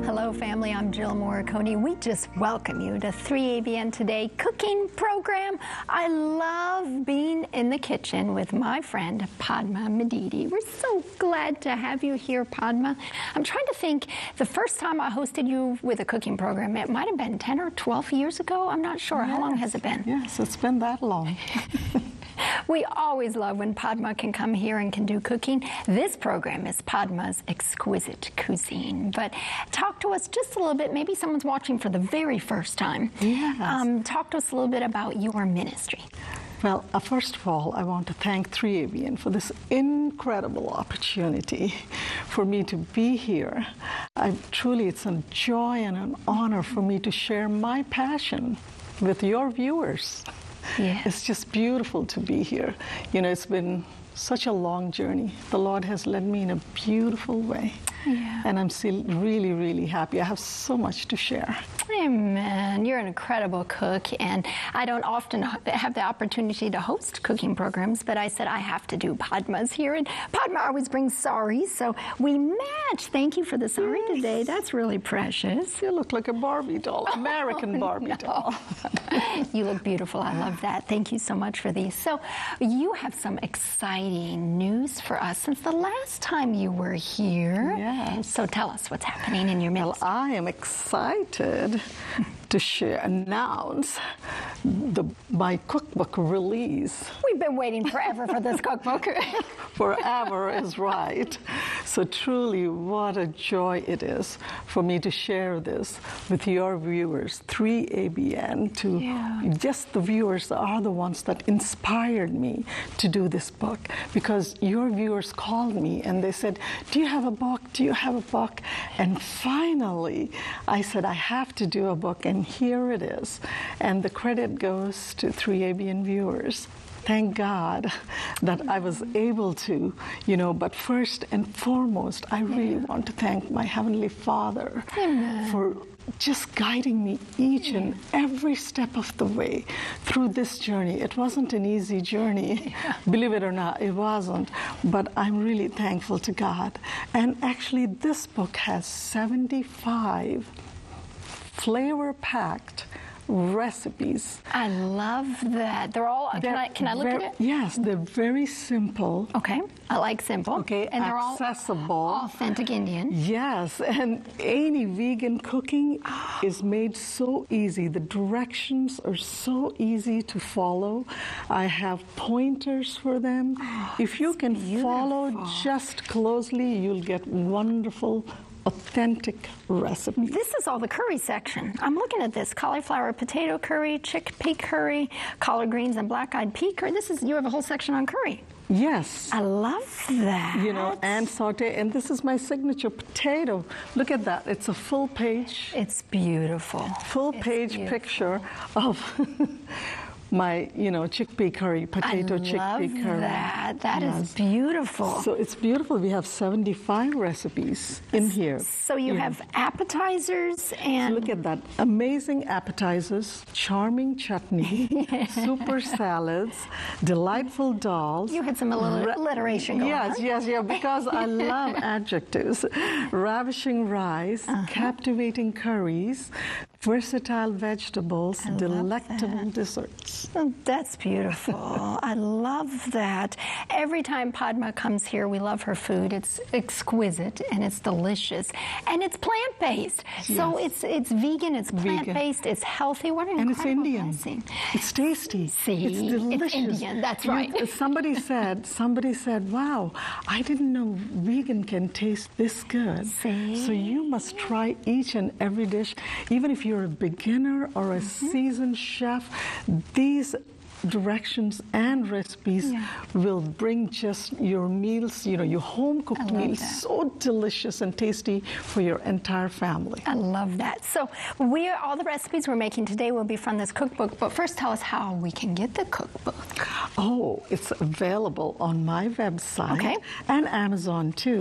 Hello, family. I'm Jill Morricone. We just welcome you to 3ABN Today cooking program. I love being in the kitchen with my friend Padma Medidi. We're so glad to have you here, Padma. I'm trying to think, the first time I hosted you with a cooking program, it might have been 10 or 12 years ago. I'm not sure. Yes. How long has it been? Yes, it's been that long. We always love when Padma can come here and can do cooking. This program is Padma's Exquisite Cuisine. But talk to us just a little bit. Maybe someone's watching for the very first time. Yes. Talk to us a little bit about your ministry. Well, first of all, I want to thank 3ABN for this incredible opportunity for me to be here. Truly, it's a joy and an honor for me to share my passion with your viewers. Yes. It's just beautiful to be here. You know, it's been such a long journey. The Lord has led me in a beautiful way. Yeah. And I'm still really, really happy. I have so much to share. Amen. You're an incredible cook, and I don't often have the opportunity to host cooking programs, but I said I have to do Padma's here, and Padma always brings saris, so we match. Thank you for the sari today. That's really precious. You look like a Barbie doll, American Barbie doll. You look beautiful. I love that. Thank you so much for these. So you have some exciting news for us since the last time you were here. Yes. So tell us what's happening in your midst. Well, I am excited to announce my cookbook release. We've been waiting forever for this cookbook. Forever is right. So truly, what a joy it is for me to share this with your viewers, 3ABN, just the viewers are the ones that inspired me to do this book, because your viewers called me and they said, do you have a book? Do you have a book? And finally, I said, I have to do a book, and here it is. And the credit goes to 3ABN viewers. Thank God that I was able to, but first and foremost, I really want to thank my Heavenly Father for just guiding me each and every step of the way through this journey. It wasn't an easy journey, believe it or not, it wasn't, but I'm really thankful to God. And actually, this book has 75 flavor-packed recipes. I love that. They're all, can I look at it? Yes, they're very simple. Okay, I like simple. Okay, and they're accessible. All authentic Indian. Yes, and any vegan cooking is made so easy. The directions are so easy to follow. I have pointers for them. If you can follow just closely, you'll get wonderful, authentic recipe. This is all the curry section. I'm looking at this: cauliflower potato curry, chickpea curry, collard greens and black-eyed pea curry. You have a whole section on curry. Yes. I love that. And saute. And this is my signature potato. Look at that. It's a full page. It's beautiful. Full page picture of my, chickpea curry, potato chickpea curry. That is beautiful. So it's beautiful. We have 75 recipes in here. So you have appetizers and... Look at that. Amazing appetizers, charming chutney, super salads, delightful dals. You had some alliteration going on. Yes, because I love adjectives. Ravishing rice, captivating curries, versatile vegetables, delectable desserts. Oh, that's beautiful. I love that. Every time Padma comes here, we love her food. It's exquisite and it's delicious, and it's plant-based. Yes. So it's vegan, it's plant-based, it's healthy. What an incredible blessing. It's tasty. See, it's delicious. It's Indian. That's right. Somebody said, wow, I didn't know vegan can taste this good. See? So you must try each and every dish, even if you're a beginner or a seasoned chef. These directions and recipes will bring just your meals, your home-cooked meals, so delicious and tasty for your entire family. I love that. So all the recipes we're making today will be from this cookbook, but first tell us how we can get the cookbook. Oh, it's available on my website and Amazon too.